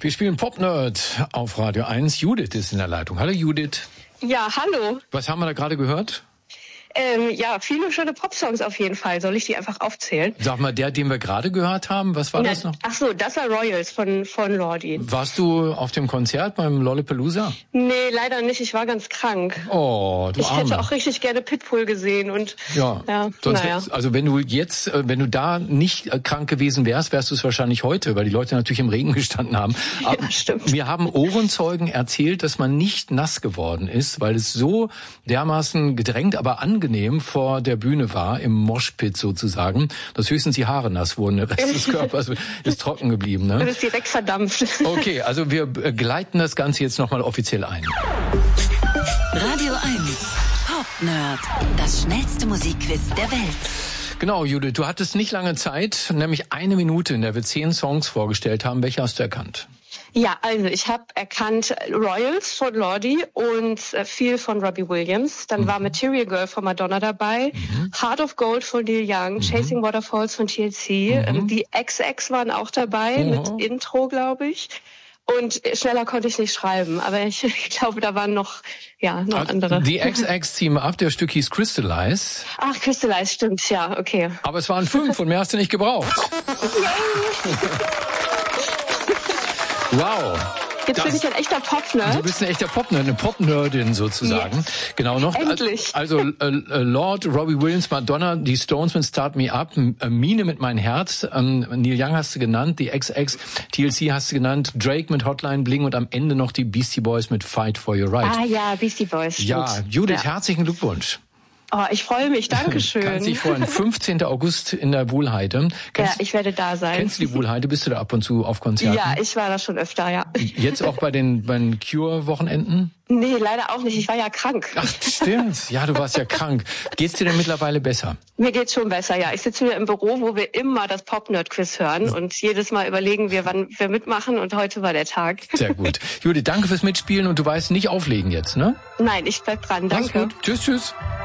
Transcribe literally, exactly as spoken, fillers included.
Wir spielen Pop-Nerd auf Radio eins. Judith ist in der Leitung. Hallo Judith. Ja, hallo. Was haben wir da gerade gehört? Ähm, ja, viele schöne Popsongs auf jeden Fall. Soll ich die einfach aufzählen? Sag mal, der, den wir gerade gehört haben, was war Na, das noch? Ach so, das war Royals von, von Lordi. Warst du auf dem Konzert beim Lollapalooza? Nee, leider nicht. Ich war ganz krank. Oh, du Ich Arme. hätte auch richtig gerne Pitbull gesehen und ja, ja sonst naja. wär's- also wenn du jetzt, äh, wenn du da nicht äh, krank gewesen wärst, wärst du es wahrscheinlich heute, weil die Leute natürlich im Regen gestanden haben. Aber Ja, stimmt. wir haben Ohrenzeugen erzählt, dass man nicht nass geworden ist, weil es so dermaßen gedrängt, aber angenehm vor der Bühne war, im Moshpit sozusagen, dass höchstens die Haare nass wurden, der Rest des Körpers ist trocken geblieben. Und Ne? ist direkt verdampft. Okay, also wir äh, gleiten das Ganze jetzt nochmal offiziell ein. Radio eins Pop-Nerd. Das schnellste Musikquiz der Welt. Genau, Judith, du hattest nicht lange Zeit, nämlich eine Minute, in der wir zehn Songs vorgestellt haben. Welche hast du erkannt? Ja, also ich habe erkannt Royals von Lordi und äh, viel von Robbie Williams. Dann mhm. war Material Girl von Madonna dabei, mhm. Heart of Gold von Neil Young, mhm. Chasing Waterfalls von T L C. Mhm. Ähm, die X X waren auch dabei mhm. mit Intro, glaube ich. Und schneller konnte ich nicht schreiben, aber ich, ich glaube, da waren noch, ja, noch andere. Die X X Team Up, der Stück hieß Crystallize. Ach, Crystallize, stimmt, ja, okay. Aber es waren fünf und mehr hast du nicht gebraucht. Wow. Jetzt Das, bin ich ein echter Pop-Nerd. Du bist ein echter Pop-Nerd, eine Pop-Nerdin sozusagen. Yes. Genau noch. Endlich. Also äh, äh, Lord, Robbie Williams, Madonna, die Stones mit Start Me Up, äh, Mine mit Mein Herz, ähm, Neil Young hast du genannt, die X X, T L C hast du genannt, Drake mit Hotline Bling und am Ende noch die Beastie Boys mit Fight for Your Right. Ah ja, Beastie Boys. Ja, stimmt. Judith, Ja. herzlichen Glückwunsch. Oh, ich freue mich, Dankeschön. Kannst dich freuen. fünfzehnten August in der Wuhlheide. Kennst, ja, ich werde da sein. Kennst du die Wuhlheide? Bist du da ab und zu auf Konzerten? Ja, ich war da schon öfter, ja. Jetzt auch bei den, bei den Cure-Wochenenden? Nee, leider auch nicht. Ich war ja krank. Ach, stimmt. Ja, du warst ja krank. Geht's dir denn mittlerweile besser? Mir geht's schon besser, ja. Ich sitze wieder im Büro, wo wir immer das Pop-Nerd-Quiz hören und jedes Mal überlegen wir, wann wir mitmachen und heute war der Tag. Sehr gut. Judith, danke fürs Mitspielen und du weißt nicht auflegen jetzt, ne? Nein, ich bleib dran. Mach's Danke. gut. Tschüss, tschüss.